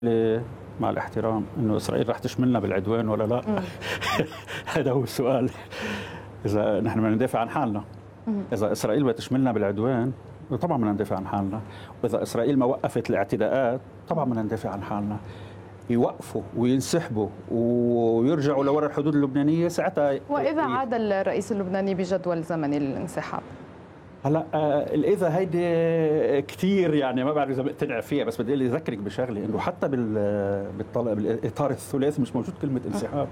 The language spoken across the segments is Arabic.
مع الاحترام انه اسرائيل رح تشملنا بالعدوان ولا لا؟ هذا هو السؤال. اذا نحن بدنا ندافع عن حالنا، اذا اسرائيل بتشملنا بالعدوان طبعا بدنا ندافع عن حالنا، واذا اسرائيل ما وقفت الاعتداءات طبعا بدنا ندافع عن حالنا. يوقفوا وينسحبوا ويرجعوا لورا الحدود اللبنانيه ساعتها. واذا عاد الرئيس اللبناني بجدول زمني للانسحاب؟ هلا الاذا هيدي كثير يعني ما بعرف اذا بقتنع فيها، بس بدي اذكرك بشغله انه حتى بالاطار الثلاثي مش موجود كلمه انسحاب.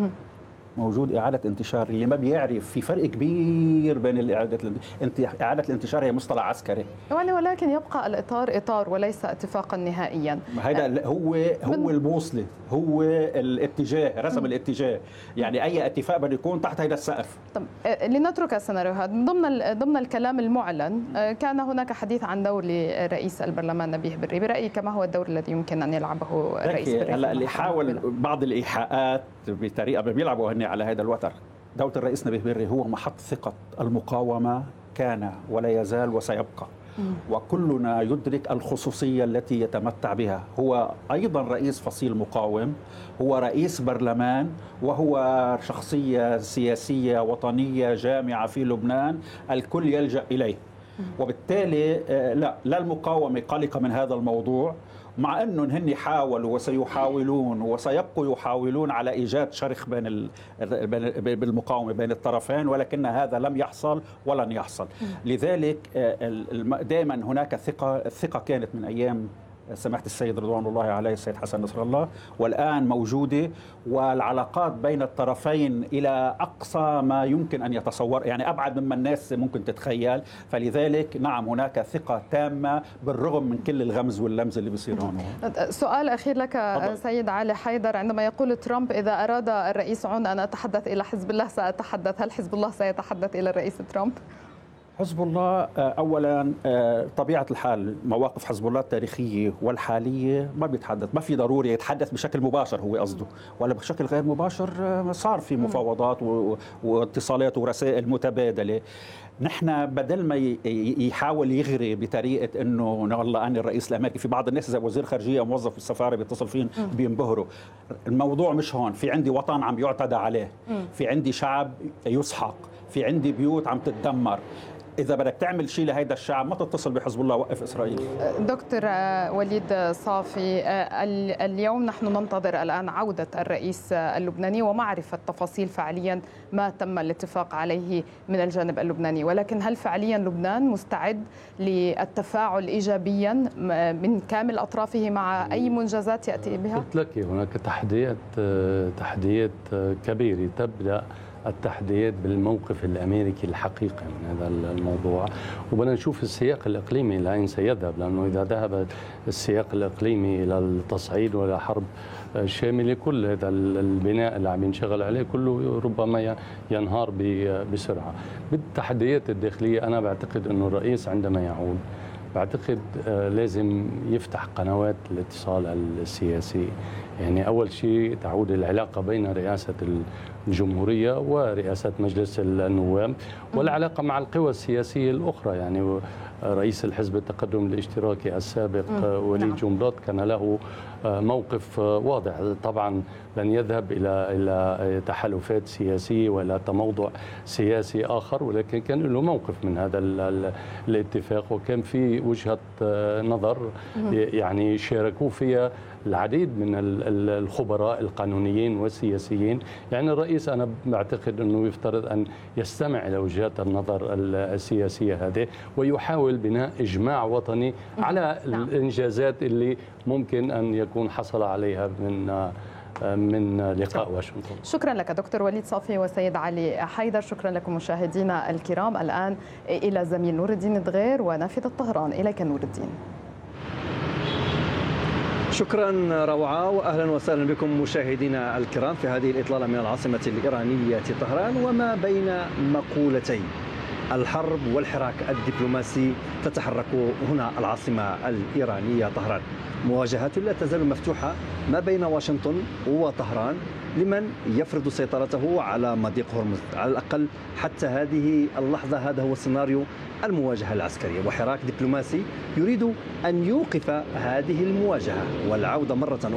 موجود إعادة انتشار. اللي ما بيعرف في فرق كبير بين إعادة الانتشار هي مصطلح عسكري يعني، ولكن يبقى الإطار إطار وليس اتفاقا نهائيا. هذا هو البوصلة، هو الاتجاه، رسم الاتجاه. يعني أي اتفاق بده يكون تحت هذا السقف. طب لنترك السيناريو هذا ضمن الكلام المعلن. كان هناك حديث عن دور لرئيس البرلمان نبيه بري. برأيك ما هو الدور الذي يمكن أن يلعبه الرئيس بري؟ هلا اللي حاول بعض الإيحاءات بطريقة بيلعبوا هن على هذا الوتر. دولة الرئيس نبيه بري هو محط ثقة المقاومة، كان ولا يزال وسيبقى. وكلنا يدرك الخصوصية التي يتمتع بها. هو أيضا رئيس فصيل مقاوم، هو رئيس برلمان، وهو شخصية سياسية وطنية جامعة في لبنان الكل يلجأ إليه. وبالتالي لا المقاومة قلقة من هذا الموضوع، مع أنهم هن حاولوا وسيحاولون وسيبقوا يحاولون على إيجاد شرخ بالمقاومة بين الطرفين، ولكن هذا لم يحصل ولن يحصل. لذلك دائما هناك ثقة. الثقة كانت من أيام سماحة السيد رضوان الله عليه السيد حسن نصر الله، والآن موجودة، والعلاقات بين الطرفين إلى أقصى ما يمكن أن يتصور، يعني أبعد مما الناس ممكن تتخيل. فلذلك نعم هناك ثقة تامة بالرغم من كل الغمز واللمز اللي بيصير هون. سؤال أخير لك سيد علي حيدر. عندما يقول ترامب إذا أراد الرئيس عون أن أتحدث إلى حزب الله سأتحدث، هل حزب الله سيتحدث إلى الرئيس ترامب؟ حزب الله أولا طبيعة الحال مواقف حزب الله التاريخية والحالية ما بيتحدث، ما في ضروري يتحدث بشكل مباشر هو قصده، ولا بشكل غير مباشر صار في مفاوضات واتصالات ورسائل متبادلة. نحن بدل ما يحاول يغري بطريقة انه والله انا الرئيس الامريكي، في بعض الناس اذا وزير خارجية موظف في السفارة بيتصل فين بينبهروا. الموضوع مش هون. في عندي وطن عم يعتدى عليه، في عندي شعب يسحق، في عندي بيوت عم تتدمر. إذا بدك تعمل شيء لهذا الشعب ما تتصل بحزب الله وقف إسرائيل. دكتور وليد صافي، اليوم نحن ننتظر الآن عودة الرئيس اللبناني ومعرفة تفاصيل فعليا ما تم الاتفاق عليه من الجانب اللبناني، ولكن هل فعليا لبنان مستعد للتفاعل إيجابيا من كامل أطرافه مع أي منجزات يأتي بها؟ قلت لك هناك تحديات كبيرة. تبدأ التحديات بالموقف الأمريكي الحقيقي من هذا الموضوع، وبدنا نشوف السياق الإقليمي لأين سيذهب، لأنه إذا ذهب السياق الإقليمي إلى التصعيد ولا حرب شاملة، كل هذا البناء اللي عم ينشغل عليه كله ربما ينهار بسرعة. بالتحديات الداخلية أنا بعتقد أنه الرئيس عندما يعود بعتقد لازم يفتح قنوات الاتصال السياسي. يعني أول شيء تعود العلاقة بين رئاسة الجمهورية ورئاسة مجلس النواب والعلاقة مع القوى السياسية الأخرى. يعني رئيس الحزب التقدم الاشتراكي السابق وليد جنبلاط كان له موقف واضح. طبعا لن يذهب إلى تحالفات سياسية ولا تموضع سياسي آخر، ولكن كان له موقف من هذا الاتفاق، وكان في وجهة نظر يعني شاركوا فيها العديد من الخبراء القانونيين والسياسيين. يعني الرئيس أنا بعتقد أنه يفترض أن يستمع إلى وجهات النظر السياسية هذه ويحاول بناء إجماع وطني على الإنجازات اللي ممكن أن يكون حصل عليها من لقاء واشنطن. شكرا لك دكتور وليد صافي وسيد علي حيدر. شكرا لكم مشاهدينا الكرام. الآن إلى زميل نور الدين دغير ونافذة طهران. إليك نور الدين. شكرا روعة، وأهلا وسهلا بكم مشاهدينا الكرام في هذه الإطلالة من العاصمة الإيرانية طهران، وما بين مقولتين. الحرب والحراك الدبلوماسي تتحرك هنا العاصمة الإيرانية طهران. مواجهات لا تزال مفتوحة ما بين واشنطن وطهران لمن يفرض سيطرته على مضيق هرمز، على الأقل حتى هذه اللحظة. هذا هو سيناريو المواجهة العسكرية، وحراك دبلوماسي يريد أن يوقف هذه المواجهة والعودة مرة